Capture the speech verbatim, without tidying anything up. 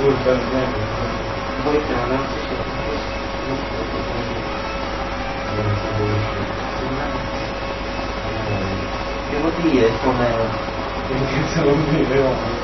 Voi te mandam și nu pot să Eu vou te ir, como é? Tem que ser um nível.